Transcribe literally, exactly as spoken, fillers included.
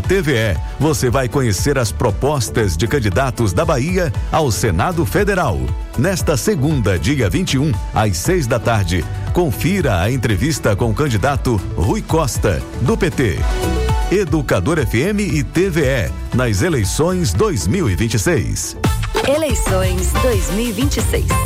T V E, você vai conhecer as propostas de candidatos da Bahia ao Senado Federal. Nesta segunda, dia vinte e um, às seis da tarde, confira a entrevista com o candidato Rui Costa, do P T. Educador F M e T V E, nas eleições dois mil e vinte e seis. Eleições dois mil e vinte e seis.